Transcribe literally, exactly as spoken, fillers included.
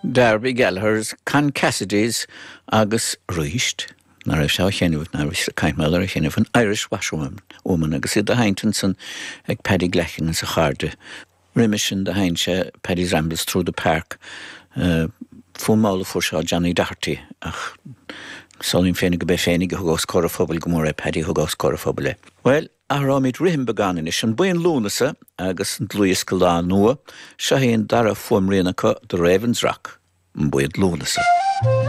Darby Gallagher's Can Cassidy's agus Rúist. Nar raibh seo chéanamh nar bhís caiimmeall ar chéanamh an Irish washerwoman woman agus iad a Haintonson ag Paddy Glechin sa charde. Rimishin de Hainse Paddy's Rambles Through the Park uh, fún mála fór seo Johnny Doherty ach solín féinnig go be féinnig go thugás corafobal go mór é Paddy thugás corafobal é. Well, a rámid rihim beganin is an buin lúnasa agus an dlúis go lá nua se hén dara fóm réanacha de Ravens Rock an buid lúnasa.